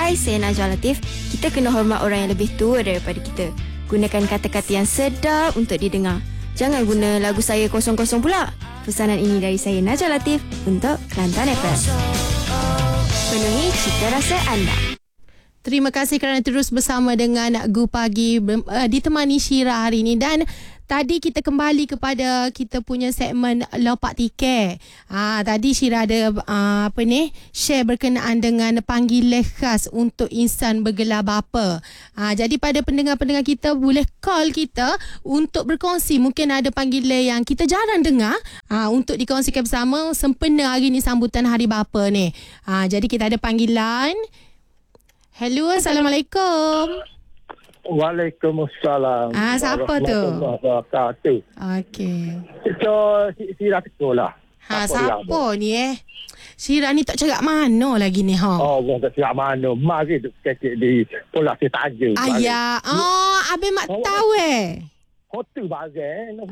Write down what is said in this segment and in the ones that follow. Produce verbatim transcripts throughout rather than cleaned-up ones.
Hai, saya Najwa Latif. Kita kena hormat orang yang lebih tua daripada kita. Gunakan kata-kata yang sedap untuk didengar. Jangan guna lagu saya kosong kosong pula. Pesanan ini dari saya Najwa Latif untuk Kelantan F M. Penuhi cita rasa anda. Terima kasih kerana terus bersama dengan Gu Pagi uh, ditemani Syira hari ini. Dan tadi kita kembali kepada kita punya segmen Lopak Tiket. Ah, tadi Syira ada uh, apa ni share berkenaan dengan panggilan khas untuk insan bergelar bapa. Ah, jadi pada pendengar-pendengar kita boleh call kita untuk berkongsi. Mungkin ada panggilan yang kita jarang dengar. Ah, untuk dikongsikan bersama sempena hari ni sambutan Hari Bapa ni. Ah, jadi kita ada panggilan. Hello, Assalamualaikum. Waalaikumsalam. Ah, siapa tu? Wabarakatuh. Okey. Itu Syira Teguh lah. Ha, siapa ni eh? Syira ni tak cakap mana lagi ni ha? Oh, orang tak cakap mana. Mari tu kecil di Pulau Sitaja. Ayah. Oh, Abang mak tahu eh. Hotel bagai.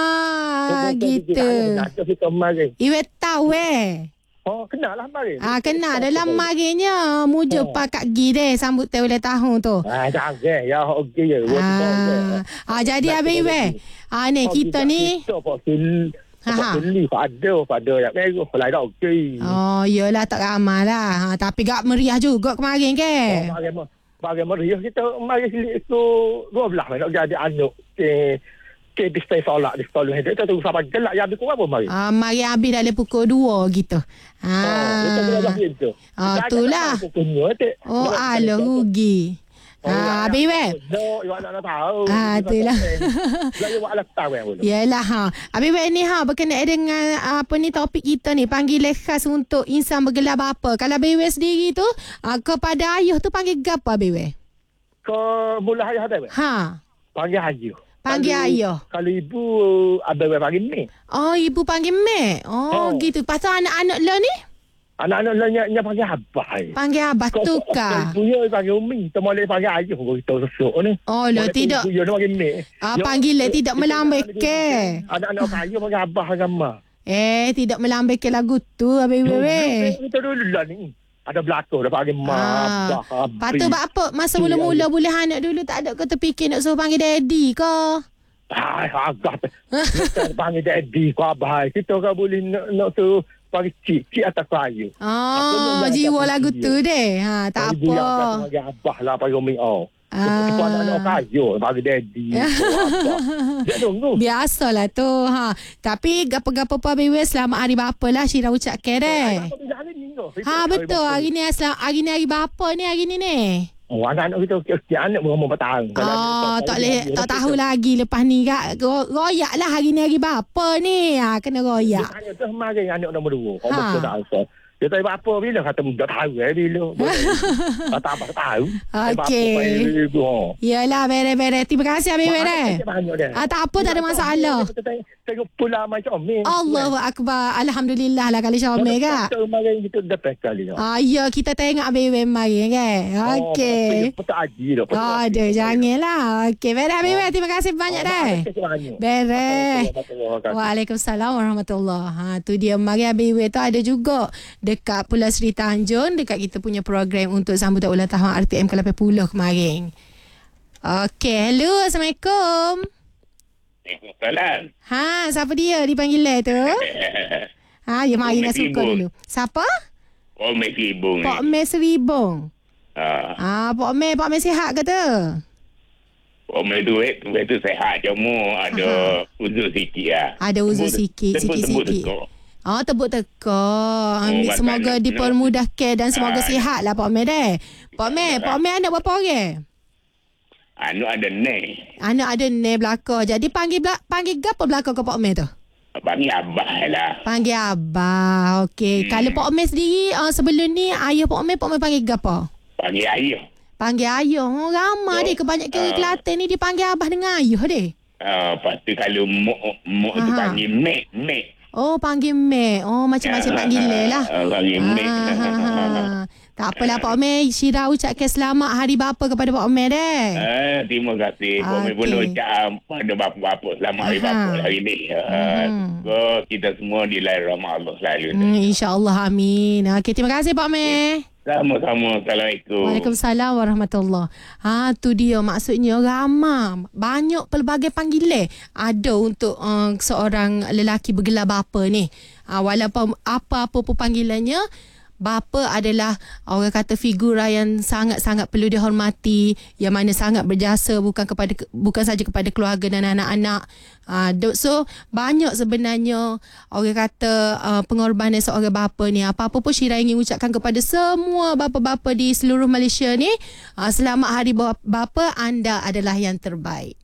Ah, gitu. Kita mari. Iwe tahu eh. Oh, kenal lah mari. Ah, kenal dalam marinya. Mujuk oh. Pak Kak Gi deh sambut ulang tahun tu. Ah, jangan. Ya, okey je. Ah, ah jadi Abang Iwe. Ah, ni kita ni. Kita pakai Ha ha. Ada pada yang merah lain dah okey. Oh, iyalah tak ramai lah. Ha, tapi gak meriah juga kemarin ke? Oh, bagaimana? Bagaimana meriah kita mari sini itu dua belas nak jadi anak ke ke di stay solat di sekolah ni. Kita tunggu sampai gelap ya habis apa mari? Ah, mari habis dalam pukul dua gitu. Ah. Oh, kita dah gitu. Ah, itulah. Oh, alah rugi. Ah, Abi we. No, you nak tahu. Ah, itulah. Lagi buat alat tahu yang Yalah ha. Abi we ni ha berkenaan dengan apa ni topik kita ni panggilan khas untuk insan bergelar bapa. Kalau Abi we sendiri tu ah, kepada ayah tu panggil gapo Abi we? Ke mula ayah ada we? Ha. Panggil ayah. Panggil kalau, ayah. Kalau ibu ada we panggil mek. Oh, ibu panggil mek. Oh, oh. Gitu. Pasal anak-anak lo ni? Anak-anak lainnya nya panggil abah. Panggil abah tu kah? Ibu dia panggil umi, temu dia panggil ayah begitu susuk ni. Oh, lo tidak. Ibu dia panggil mek. Ah, panggilan tidak melambaikan. Anak-anak kaya panggil abah agama. Eh, tidak melambaikan lagu tu Abang Wewe. Kita dulu lah ni. Ada belakang dah panggil mak, abah, abang. Patut buat apa? Masa mula-mula boleh anak dulu tak ada ke terfikir nak suruh panggil daddy ke? Hai, agak. Kita panggil daddy ke abah. Kita kan boleh nak, nak suruh panggil cik, cik atas kayu. Oh, jiwa lagu tu deh. Ha, tak ibu apa. Ibu yang panggil abah lah, panggil umi. Oh. Ah. Itu anak-anak kayu, panggil daddy. Dia tunggu. Biasalah tu. Ha. Tapi gapa-gapa apa Biwi selamat hari bapa lah Syira ucapkan deh. Ha, betul. Hari ni hari ni hari bapa ni hari ni ni. Oh, anak-anak kita kecil anak berumur empat tahun. Oh, tak boleh tak tahu lagi lepas ni kak royak lah hari ni hari bapa ni. Ha, kena royak. Anak tu mari anak nombor dua. Oh, betul tak asal. Dia tak apa bila kata tak tahu eh bila. Tak apa tahu. Okey. Yalah bere-bere. Terima kasih Abi bere. Ah, tak apa tak ada masalah. Tengok pula macam ni. Allahu akbar. Alhamdulillah lah kali Syamil kak. Kita mari kita dapat kali. Ah, ya kita tengok Abi bere mari kan. Okey. Petak haji dah. Oh, ada janganlah. Okey, bere Abi bere. Terima kasih banyak dah. Bere. Waalaikumsalam warahmatullahi. Ha, tu dia mari Abi bere tu ada juga dekat Pulau Seri Tanjung, dekat kita punya program untuk sambutan ulang tahun R T M ke lapan puluh kemarin. Okey, hello, Assalamualaikum. Waalaikumsalam. Ha, siapa dia dipanggil tu? Ha, ya mari nak suka dulu. Siapa? Pak Mek Seribong. Pak Mek Seribong. Ha. Ah, Pak Mek, Pak Mek sihat ke tu? Pak Mek tu, tu, tu sihat cuma ada uzur sikit lah. Ada uzur sikit, sikit-sikit. Oh, tebuk teka. Ambil oh, semoga dipermudahkan dan semoga ha. Sihatlah Pak Mek deh. Pak Mek, Pak Mek anak berapa orang? Anak ada ne. Anak ada ne belaka. Jadi panggil panggil gapo belaka ke Pak Mek tu? Panggil abah lah. Panggil abah. Okey. Hmm. Kalau Pak Mek sendiri uh, sebelum ni ayah Pak Mek, Pak Mek panggil gapo? Panggil ayah. Panggil ayah. Oh, ramai oh. Deh kebanyakan orang uh. Kelantan ni dipanggil abah dengan ayah deh. Ah, uh, lepas tu kalau mok mok tu panggil mek, mek. Oh, panggil Mek. Oh, macam-macam ya, panggilan lah. Panggil Mek. Tak apalah Pak Mek. Syira ucapkan selamat hari bapa kepada Pak Mek deh. Eh, terima kasih. Pak Mek pun ucap pada bapa-bapa selamat hari bapa hari ni. Hmm. So, kita semua dilahirkan rahmat Allah selalu. Hmm, InsyaAllah, amin. Okay, terima kasih Pak Mek. Sama-sama. Assalamualaikum. Waalaikumsalam warahmatullahi. Ha, tu dia maksudnya ramai. Banyak pelbagai panggilan ada untuk uh, seorang lelaki bergelar bapa ni. Ha, walaupun apa-apa pun panggilannya, bapa adalah orang kata figura yang sangat-sangat perlu dihormati, yang mana sangat berjasa bukan kepada bukan saja kepada keluarga dan anak-anak. Uh, so banyak sebenarnya orang kata uh, pengorbanan seorang bapa ni. Apa-apa pun Syirah ingin ucapkan kepada semua bapa-bapa di seluruh Malaysia ni, uh, selamat Hari Bapa, anda adalah yang terbaik.